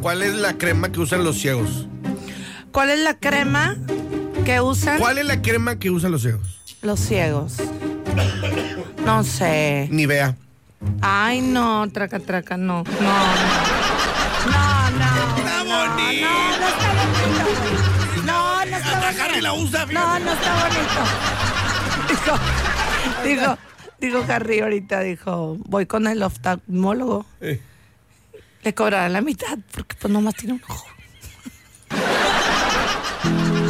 ¿cuál es la crema que usan los ciegos? ¿Cuál es la crema que usan ¿Cuál es la crema que usan los ciegos? los ciegos? No sé. Nivea. Ay, no, traca, no. No. Está bonito. No está bonito. No está bonito. Harry la usa, fíjate. No está bonito. Dijo Harry ahorita, voy con el oftalmólogo. Le cobrarán la mitad, porque pues nomás tiene un ojo.